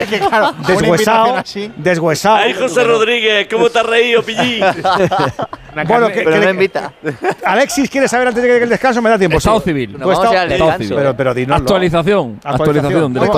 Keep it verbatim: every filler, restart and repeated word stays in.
Es que claro, deshuesado, deshuesado. Ay, José Rodríguez, ¿cómo te has reído, pillín? Bueno, que, pero que no le- invita. Alexis, ¿quieres saber antes de que llegue el descaso? Me da tiempo. Estado Sí. civil. Tu No, vamos estado- ya al descanso. Pero, pero dinoslo. Actualización. Actualización. del Muy